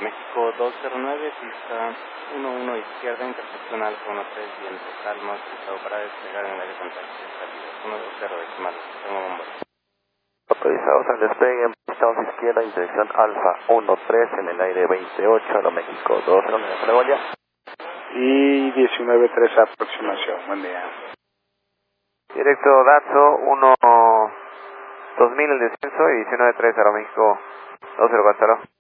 México 209, pista 11 izquierda, intersección Alfa 13, viento calma, autorizado para despegar en el área contacto de salida 120 decimal, tengo bomba. Autorizados al despegue en pista 11 izquierda, intersección Alfa 13 en el aire 28, a México 209, Fregolia. Y 19-3 aproximación, buen día. Directo Datso 2000 el descenso y 19-3 Aeroméxico 204.